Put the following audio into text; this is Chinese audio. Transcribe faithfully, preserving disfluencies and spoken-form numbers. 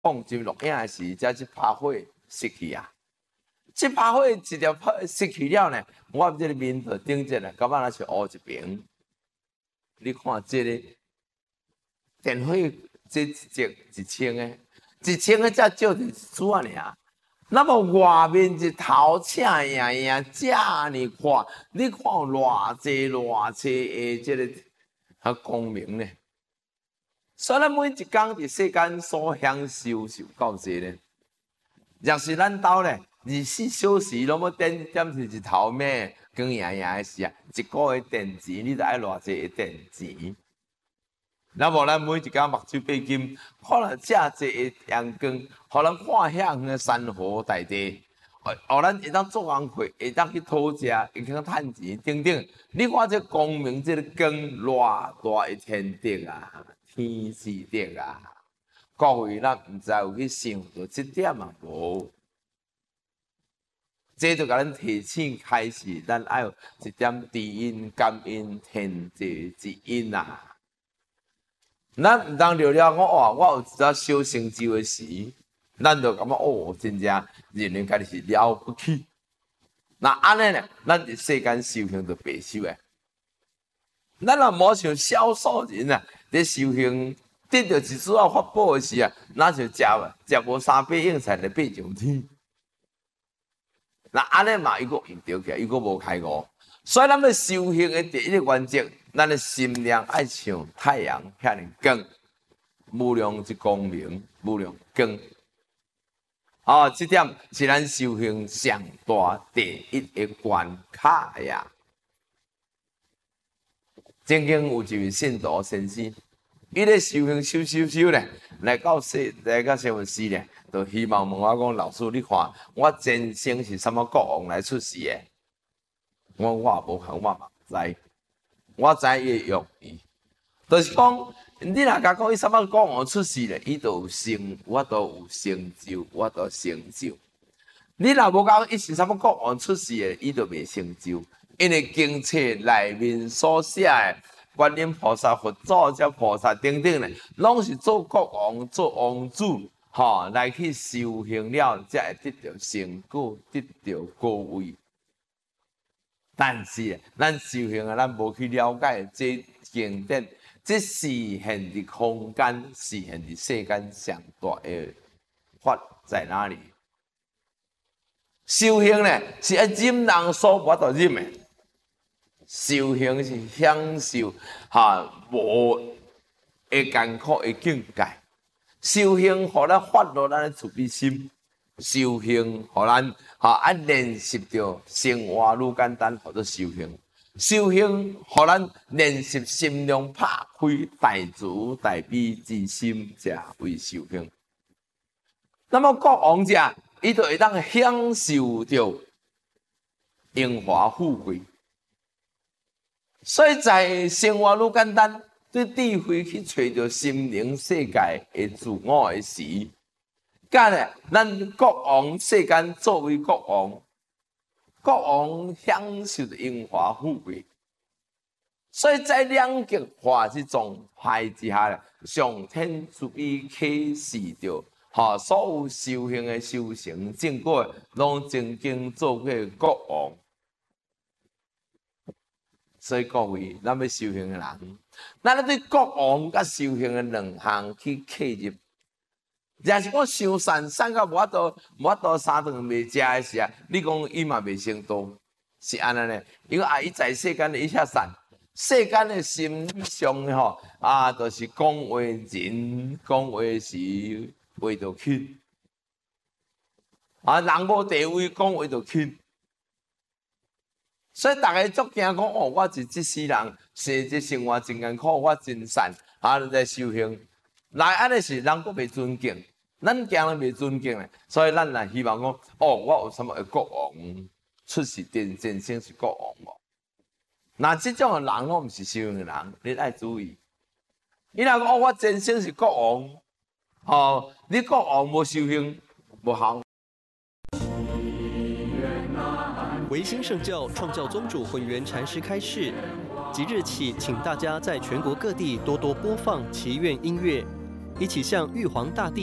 放进录影的时，才一拍火失去啊。这拍火一条失去了呢，我这个面头顶着呢，到尾那是乌一边。你看这个电火，这一节一千个，一千个才照一撮尔。那么外面一头赤呀呀，这呢看，你看偌济偌济的这个啊光明呢？所以咱每一天伫世间所享受是有够济呢。若是咱兜呢，二十四小时拢要点点是一头咩光呀呀的时啊，一个月电钱你就爱偌济电钱？那无咱每一天目睭闭金，可能遮济的阳光，互咱看遐远的山河大地，互咱会当做工课，会当去讨食，会当趁钱等等。你看这光明，这个光偌大的天地啊，天是地啊！各位，咱毋知有去想到这点啊无？这就甲咱提醒开始，咱爱有一点知恩感恩天地之恩啊！咱毋当聊了讲哦，我有一只小成就的时，咱就感觉哦，真正人人家己是了不起。那安尼呢，咱伫世间修行就白修诶。咱若无像少数人啊，伫修行得到一主要法宝的时啊，那就食食无三百应菜就爬上天。那安尼嘛，伊个用着起来，伊个无开悟。所以咱要修行的第一个原则，咱的心量爱像太阳遐尼光，无量之光明，无量光。哦，这点是咱修行上大第一个关卡呀。曾经有一位信徒先生，伊咧修行修修修咧，来到西来到新闻司咧，就希望问我讲：老师，你看我前生是什么国王来出世的？我我无看，我嘛知，我知伊的用意，就是讲，你若甲讲伊什么国王出世咧，伊就有成，我都有成就，我都成就。你若无讲伊是什么国王出世的，伊就未成就，因为经册内面所写的观音菩萨、佛祖、这菩萨等等咧，拢是做国王、做王子，吼、来去修行了，才会得到成果，得到高位。但是，咱修行啊，咱无去了解这经典，这实现的空间，实现的世间上大的法在哪里？修行呢，是要忍人所无法忍的。修行是享受哈无的艰苦的境界。修行，互咱发落咱的慈悲心。修行，互咱哈啊练习着生活愈简单，叫做修行。修行，互咱练习心量拍开，大慈大悲之心，才为修行。那么国王者，伊就会当享受着荣华富贵。所以在生活愈简单，对智慧去找着心灵世界的自我的时。甲咧，咱国王世间作为国王，国王享受着荣华富贵，所以在两极化这种派之下咧，上天主义启示着，哈，所有修行的修行正果，拢曾经做过国王。所以各位，咱要修行的人，咱要对国王甲修行的两项去契入。若是讲伤善，善到无法度，无法度三顿未食的时啊，你讲伊嘛未成道，是安尼呢？因为啊，伊在世间伊遐善，世间的心理上吼啊，就是讲话人，讲话是话就轻，啊，人无地位，讲话就轻。所以大家足惊讲哦，我是这世人，生这生活真艰苦，我真善，啊，在修行，来安尼是人阁未尊敬。咱惊人未尊敬咧，所以咱来希望讲，哦，我有什么国王出世真真正是国王无？那这种的人拢毋是修行的人，你爱注意。你若讲哦，我真正是国王，哦，你国王无修行，无效。 维新圣教创教宗主混元禅师开示，即日起，请大家在全国各地多多播放祈愿音乐，一起向玉皇大帝